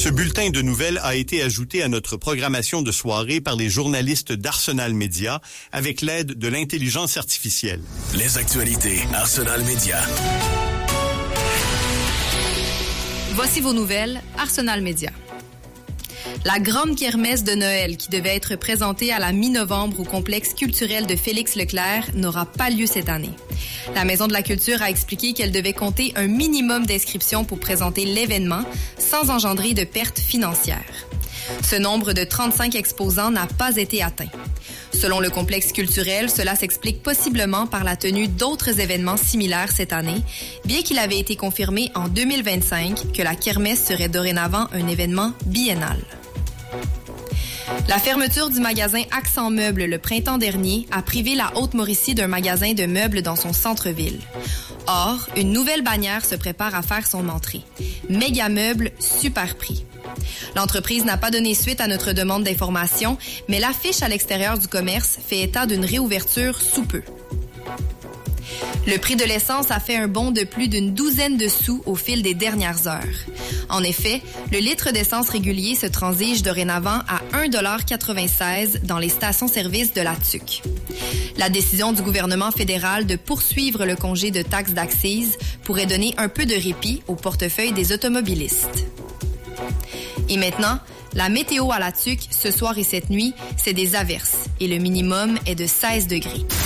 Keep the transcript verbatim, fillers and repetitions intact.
Ce bulletin de nouvelles a été ajouté à notre programmation de soirée par les journalistes d'Arsenal Média avec l'aide de l'intelligence artificielle. Les actualités Arsenal Média. Voici vos nouvelles, Arsenal Média. La grande kermesse de Noël qui devait être présentée à la mi-novembre au complexe culturel de Félix-Leclerc n'aura pas lieu cette année. La Maison de la Culture a expliqué qu'elle devait compter un minimum d'inscriptions pour présenter l'événement sans engendrer de pertes financières. Ce nombre de trente-cinq exposants n'a pas été atteint. Selon le complexe culturel, cela s'explique possiblement par la tenue d'autres événements similaires cette année, bien qu'il avait été confirmé en deux mille vingt-cinq que la kermesse serait dorénavant un événement biennal. La fermeture du magasin Accent Meubles le printemps dernier a privé la Haute-Mauricie d'un magasin de meubles dans son centre-ville. Or, une nouvelle bannière se prépare à faire son entrée. Méga Meubles Super Prix. L'entreprise n'a pas donné suite à notre demande d'information, mais l'affiche à l'extérieur du commerce fait état d'une réouverture sous peu. Le prix de l'essence a fait un bond de plus d'une douzaine de sous au fil des dernières heures. En effet, le litre d'essence régulier se transige dorénavant à un dollar quatre-vingt-seize dans les stations-service de la T U C. La décision du gouvernement fédéral de poursuivre le congé de taxes d'accise pourrait donner un peu de répit au portefeuille des automobilistes. Et maintenant, la météo à la T U C ce soir et cette nuit, c'est des averses et le minimum est de seize degrés.